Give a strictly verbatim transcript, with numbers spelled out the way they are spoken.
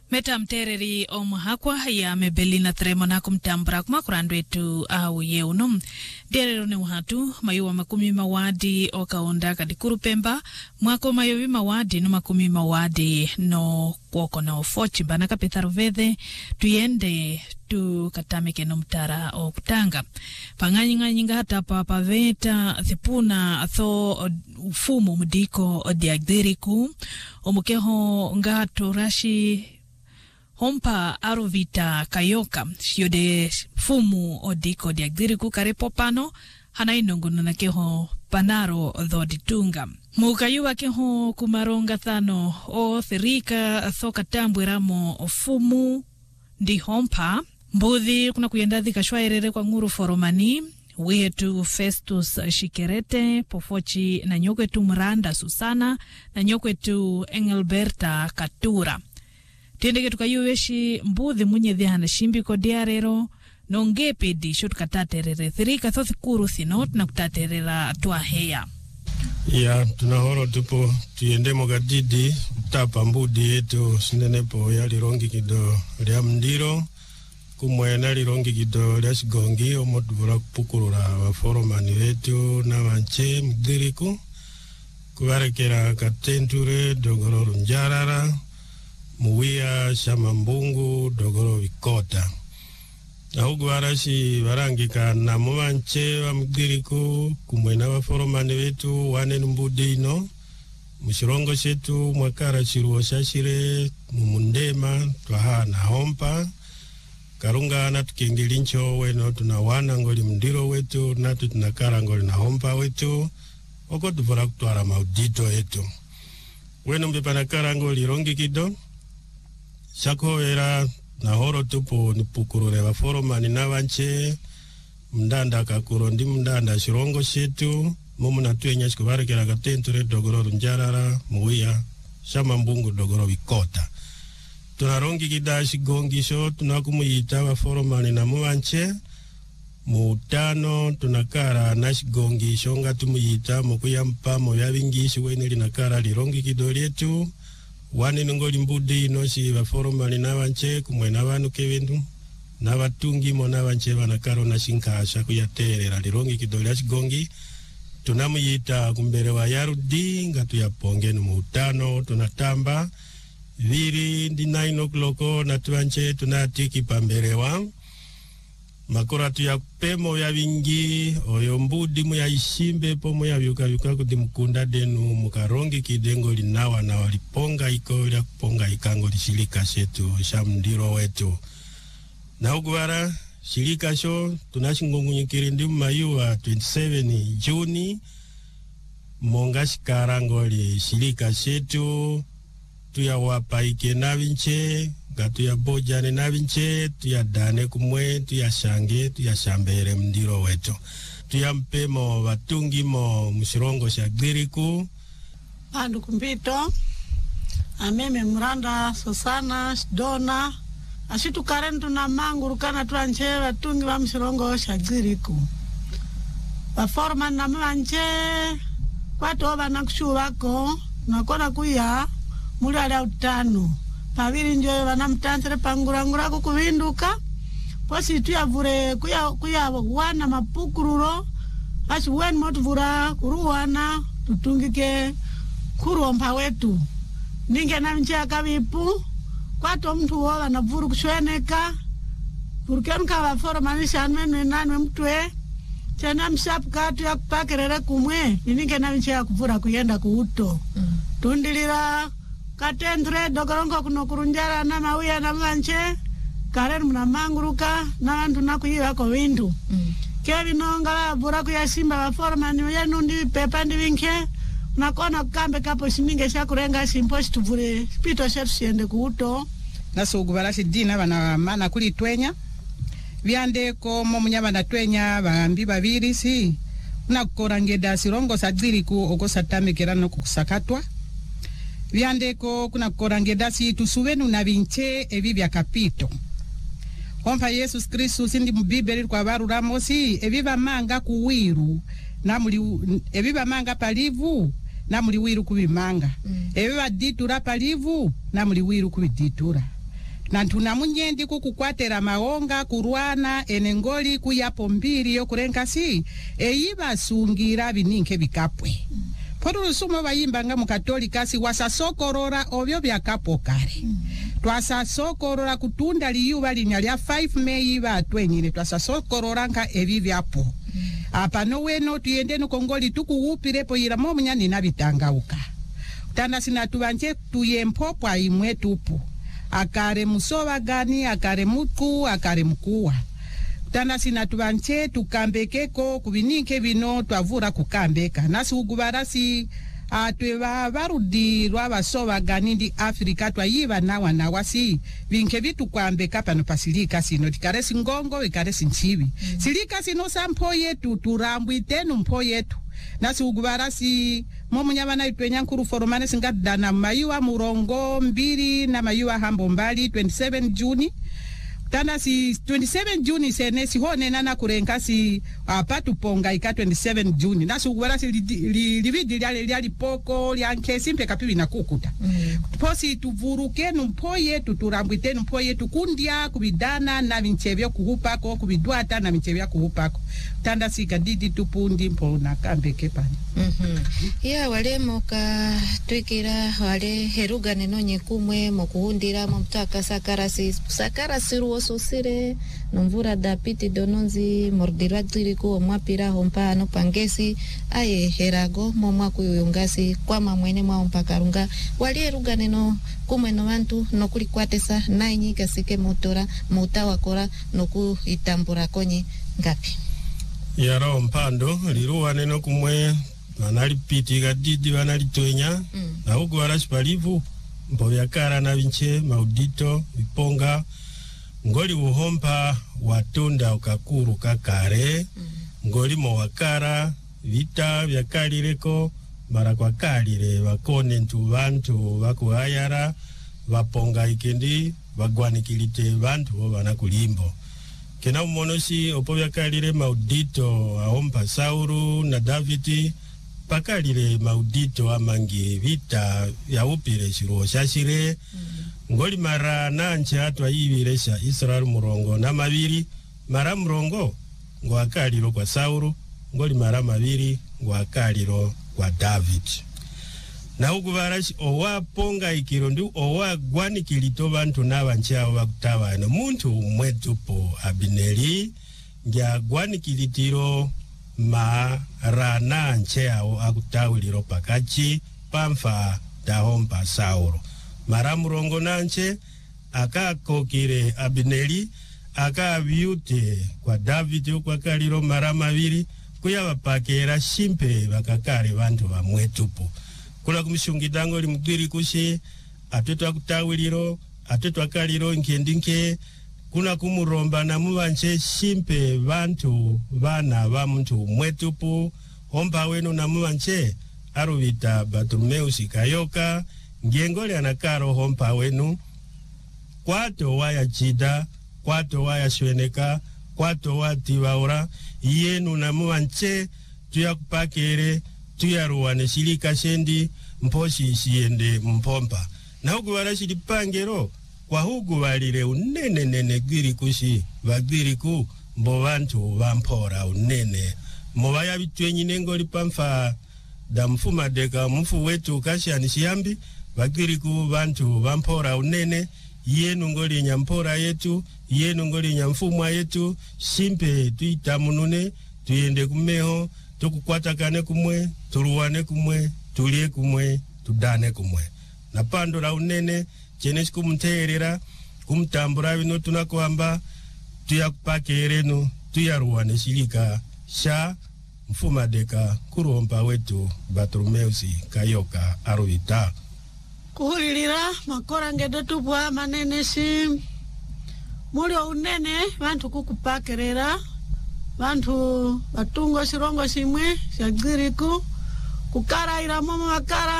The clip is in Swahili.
Meta mtereri omuhakwa ya mebelina tremona kumtambra kuma kurandwetu au yeunum. Derero ne uhatu mayuwa makumi mawadi okaonda kadikuru Pemba. Mwako mayovi mawadi no makumi mawadi no kwoko na ofochi banaka petaruvedhe tuyende tu katamike no mtara o kutanga. Panganyinga nyinga hata papaveta thipuna atho ufumu mudiko odiagdiriku. Omukeho ngato rashi hompa arovita kayoka shiode fumu odiko diagdiriku karepo pano hanainongono na keho panaro dhoditunga. Mukayuwa keho kumaronga thano o thirika thoka tambwiramo fumu ndi hompa. Mbudhi kuna kuyendadhi kashwairere kwa nguru foromani. Wetu Festus Shikerete, Pofochi na nyokwetu Mranda Susana na nyokwetu Engelberta Katura. Tiendeke tukayuweshi mbudhi munye dhihana shimbi kodiarero nongepe di shot kataterere thirika thothi kuru thinot na kutaterera tuwa heya. Ya, tunahoro tupo tuyende mogadidi tapa mbudi yetu sinenepo ya lirongi kido lia mndiro kumwena lirongi kido lia shigongi omotuvura kupukurura waforomani wetu na wanche mdiriku kuwarekera katenture dogoro runjarara muwia shamambungu dogoro vikota. Ahugu warashi warangika na muwanche wa mdiriku kumwena waforomani wetu wane numbudi ino mushirongo shetu mwakara shiruo shashire mumundema twaha na hompa karunga na tukingilincho weno tunawana ngoli mndiro wetu natu tunakara ngoli na hompa wetu oko tuvora kutuara maudito yetu weno mbepanakara ngoli rongi kido shako era na horo tupo nipukurure wa foromani na wanche mndanda kakuro ndi mndanda shirongo shetu mumu na tuenya shikubarekera katenture dogoro runjarara muwia shama mbungu dogoro vikota. Tunarongi kidashi gongisho tunakumuyita wa foromani na muwanche mutano tunakara nashi gongisho nga tumuyita mukuya mpamo ya vingishi weni linakara lirongi kidolietu wani nungoli mbudi inoshi wa foromani na wanche kumwena wanu kewendu na watungi mona wanche wanakaro na shinkasha kuyaterera lirongi kidoliashi gongi tunamuyita kumbere wa yarudi nga tuyaponge numutano tunatamba viri ndi nine o'clock na tuanche tunatiki pamberewa makora tuya pemo ya vingi oyo mbudi mu ya ishimbe pomo ya vyuka vyuka kuti mkunda denu mukarongi kidengo linawa na waliponga iko ya kuponga ikango lishilika shetu shamndiro wetu na hukuwara shilika sho tunashingungunyikiri ndi mayuwa twenty-seven Juni monga shikarangoli shilika shetu tuya wapa ike na vinche nga tuya bojane na vinche tuya dane kumwe tuya shange tuya shambere mndiro wetu tuya mpemo watungi mo mshirongo shagdiriku Pandu kumbito ameme Mranda Susana Dona asitu karentu na mangu rukana tuanche watungi wa mshirongo shagdiriku waforma na mwanche kwa toba na kushurako nakona kuya muli ala utano paviri ndio wanamtansere pangurangura kukuvinduka posi tuyavure kuya kuya wana mapukururo asi wen motuvura kuruwana tutungike kurompa wetu ninge na mche akavipu kwato mtu wola na vuru kushweneka vurukenuka waforo manisha anwenwe nanwe mtwe chana mshapu katu ya kupakerere kumwe ninge na mche ya kuvura kuyenda kuuto mm. Tundilira katendre dogorongo kuno kurunjara na mawia na mwanche karen muna manguruka na wantu nakuyiwa ko windu mm. Kevi nonga bura kuya simba wa forman yenu ndi pepa ndi vinke nakona kambe kapo siminge sha kurenga simposi tuvure pito shetu siende kuuto naso gubarashi dina bana mana kuli twenya vyande ko momunyama na twenya bambi babiri si nakorangeda sirongo sadiriku okosatamekera no kusakatwa vyandeko kuna korangedasi tusuwenu na vinche evi vya kapito hompa Yesus Kristu sindi mbibeli kwa varu ramosi evi vamanga kuwiru na muli evi vamanga palivu na muli wiru kubimanga mm. evi vaditura palivu na muli wiru kubiditura na ntuna munyendi kukukwatera maonga kurwana enengoli kuyapo mbiri yo kurenkasi eyiba sungira bininke bikapwe Poru sumo bayimba nga mukatolika si wasasokorora obyo byakapo kare. Mm. Twasasokorora kutunda liyuba linya lya five May ba twenyine twasasokorora nka ebi byapo. Mm. Apa no weno tuyende no kongoli tukuupire po yiramo munyani nabitangauka. Tanda sina tubanje tuyempopwa imwe tupu. Akare musoba gani, akare muku, akare mkuwa. Tana sina tubanche tukambekeko kubininke bino twavura kukambeka nasi ugubarasi atweba barudi rwabasoba ganindi Afrika twayiba nawa nawasi binke bitu kwambeka pano pasilika sino tikaresi ngongo ikaresi nchibi mm. silika sino sampo yetu turambwi tenu mpo yetu nasi ugubarasi momunyama na itwenya nkuru foromane singadana mayuwa murongo mbiri na mayuwa hambo mbali twenty-seven Juni Tana si twenty-seven Juni sene si hone nana kurenka si apatu ponga ika twenty-seven Juni nasu wala si lividi li, li, li, li poko li anke simpe kapibi na kukuta mm. Posi tuvuruke numpoye tuturambwite numpoye tukundia kubidana na vinchevyo kuhupako kubiduata na vinchevyo kuhupako tanda si kadidi tupundi mpo na kambe kepani mhm ya wale moka twikira wale heruga nenonye kumwe mokuhundira mumtaka sakarasi sakarasi ruoso sire numvura dapiti dononzi mordirwa tsiriku omwapira hompa no pangesi aye herago momwa kuyungasi kwa mamwene mwa mpakarunga wale heruga neno kumwe no bantu no kulikwatesa nainyi kasike motora mutawa kora no ku itambura konye ngapi Yara mpando liruwa neno kumwe manalipiti gadidi banalitwenya mm. na huku warashipalivu mpovyakara na vinche maudito viponga ngoli uhompa watunda ukakuru kakare mm. ngoli mwakara vita vyakalireko mara kwa kalire wakone ntu vantu wakuhayara waponga ikendi wagwanikilite vantu wanakulimbo Kena umonosi opovya kalire maudito ahompa Sauru na Davidi pakalire maudito amangi vita ya upire shiruo shashire mm. ngoli mara nanche atwa ibiresha Israel murongo na mabiri mara murongo ngo akaliro kwa Sauru ngoli mara mabiri ngo akaliro kwa David na huku barashi owa ponga ikirondu owa gwani kilito bantu n'abanchao bakutawana muntu mwetupo Abineri ngya gwani kilitiro ma rana nchao akutawiliro pakachi pamfa dahompa Sauro mara murongo nanche aka kokire Abineri aka biute kwa David kwa kaliro mara mabiri kuya bapakera shimpe bakakare bantu ba mwetupo Kula kumishungidango li mkwiri kushi, atetu akutawiliro, atetu akaliro nkendinke, kuna kumuromba na muwanche shimpe vantu vana va muntu mwetupu, hompa wenu na muwanche, aruvita Bartolomeusi Kayoka, ngengoli anakaro hompa wenu, kwato waya chida, kwato waya shweneka, kwato wati waura, yenu na muwanche, tuyakupakere, tuyaruwane shilika shendi mposhi shiende mpompa na huku warashi dipangero kwa huku walire unene nene gwiri kushi wagwiri ku mbo vantu wampora unene mwaya bitwenyi nengo lipamfa da mfuma deka mfu wetu kashi anishiambi wagwiri ku vantu wampora unene yenu ngoli nyampora yetu yenu ngoli nyamfumwa yetu simpe tuita munune tuyende kumeho tukukwata kane kumwe, turuwane kumwe, tulie kumwe, tudane kumwe. Na pando la unene, cheneshi kumterera, kumtambura vino tunakuamba, tuya kupake erenu, tuya ruwane shilika, sha, mfuma deka, kuruompa wetu, Bartolomeusi Kayoka, aruvita. Kuhulilira, makora ngedo tupwa manene si, mulio unene, vantu kukupakerera, Bantu batungo sirongo simwe, shagiriku, kukara iramomo wakara,